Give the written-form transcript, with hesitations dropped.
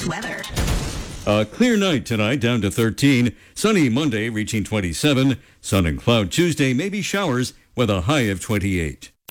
this weather. A clear night tonight, down to 13. Sunny Monday, reaching 27. Sun and cloud Tuesday, maybe showers with a high of 28.